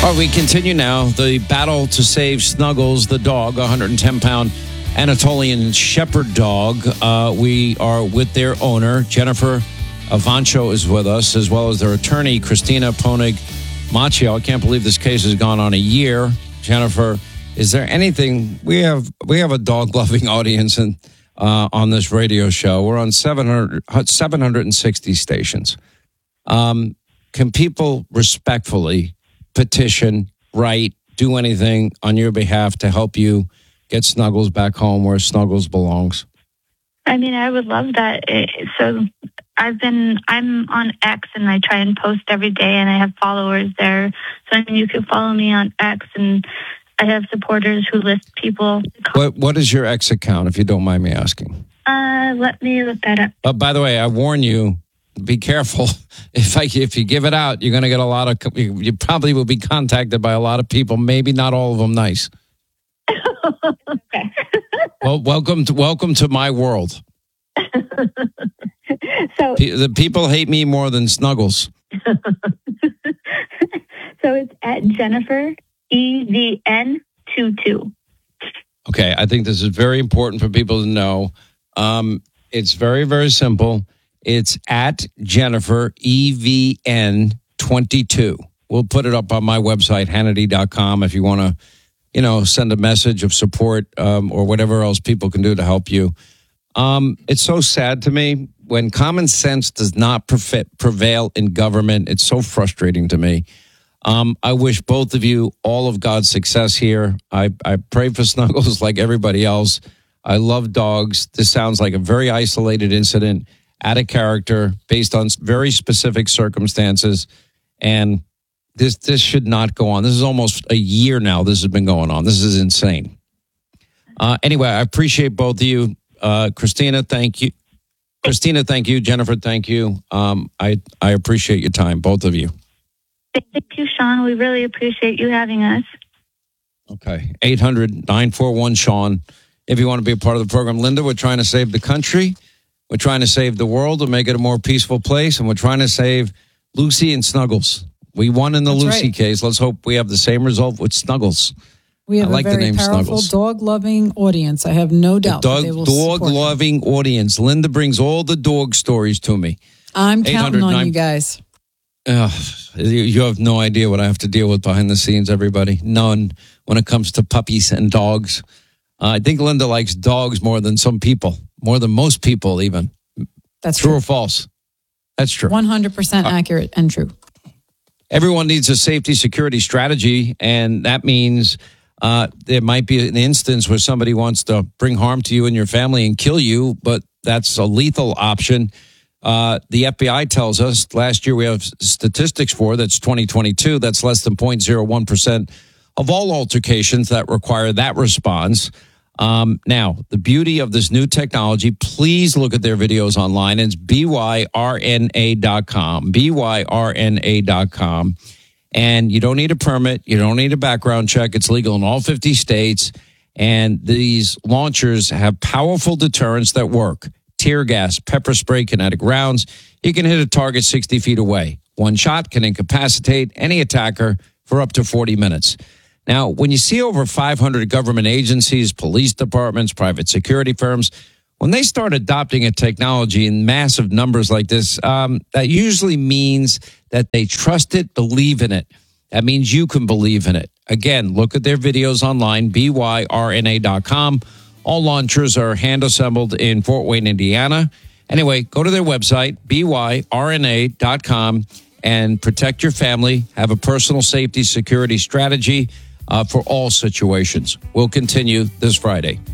All right, we continue now. The battle to save Snuggles, the dog, 110-pound Anatolian Shepherd dog. We are with their owner, Jennifer Avancho is with us, as well as their attorney, Christina Ponig Macchio. I can't believe this case has gone on a year. Jennifer, is there anything, we have a dog-loving audience on this radio show. We're on 760 stations. Can people respectfully petition, write, do anything on your behalf to help you get Snuggles back home where Snuggles belongs? I mean, I would love that. So I'm on X and I try and post every day and I have followers there. So I mean, you can follow me on X and I have supporters who list people. What is your X account, if you don't mind me asking? Let me look that up. But by the way, I warn you, be careful. If you give it out, you're going to get a lot of. You probably will be contacted by a lot of people. Maybe not all of them nice. Okay. Well, welcome to my world. So the people hate me more than Snuggles. So it's at Jennifer EVN22. Okay, I think this is very important for people to know. It's very, very simple. It's at Jennifer EVN22. We'll put it up on my website, Hannity.com, if you want to, send a message of support or whatever else people can do to help you. It's so sad to me when common sense does not prevail in government. It's so frustrating to me. I wish both of you all of God's success here. I pray for Snuggles like everybody else. I love dogs. This sounds like a very isolated incident, out of character, based on very specific circumstances. And this should not go on. This is almost a year now this has been going on. This is insane. Anyway, I appreciate both of you. Christina, thank you. Christina, thank you. Jennifer, thank you. I appreciate your time, both of you. Thank you, Sean. We really appreciate you having us. Okay. 800-941-SEAN. If you want to be a part of the program. Linda, we're trying to save the country. We're trying to save the world and make it a more peaceful place. And we're trying to save Lucy and Snuggles. We won in the Lucy case. Let's hope we have the same result with Snuggles. We have I like a very the name powerful Snuggles. Dog-loving audience. I have no doubt that they will support dog-loving audience. Linda brings all the dog stories to me. I'm counting on you guys. You have no idea what I have to deal with behind the scenes, everybody. None when it comes to puppies and dogs. I think Linda likes dogs more than some people, more than most people even. That's true or false? That's true. 100% accurate and true. Everyone needs a safety security strategy, and that means there might be an instance where somebody wants to bring harm to you and your family and kill you, but that's a lethal option. The FBI tells us last year we have statistics for, that's 2022, that's less than 0.01% of all altercations that require that response. Now, the beauty of this new technology, please look at their videos online. It's byrna.com, byrna.com. And you don't need a permit. You don't need a background check. It's legal in all 50 states. And these launchers have powerful deterrents that work. Tear gas, pepper spray, kinetic rounds. You can hit a target 60 feet away. One shot can incapacitate any attacker for up to 40 minutes. Now, when you see over 500 government agencies, police departments, private security firms, when they start adopting a technology in massive numbers like this, that usually means that they trust it, believe in it. That means you can believe in it. Again, look at their videos online, byrna.com. All launchers are hand-assembled in Fort Wayne, Indiana. Anyway, go to their website, byrna.com, and protect your family. Have a personal safety security strategy for all situations. We'll continue this Friday.